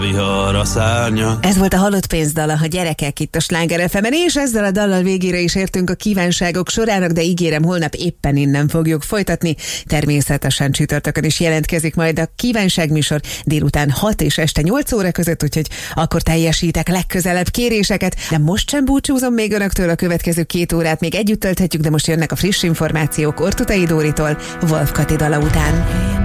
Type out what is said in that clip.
Vihar a szárnya. Ez volt a Halott pénzdala, a gyerekek itt a Sláger FM-en, és ezzel a dallal végére is értünk a kívánságok sorának, de ígérem, holnap éppen innen fogjuk folytatni. Természetesen csütörtökön is jelentkezik majd a kívánságműsor délután 6 és este 8 óra között, úgyhogy akkor teljesítek legközelebb kéréseket. De most sem búcsúzom még önöktől, a következő 2 órát még együtt tölthetjük, de most jönnek a friss információk Ortutai Dóritól, Wolf Kati dala után.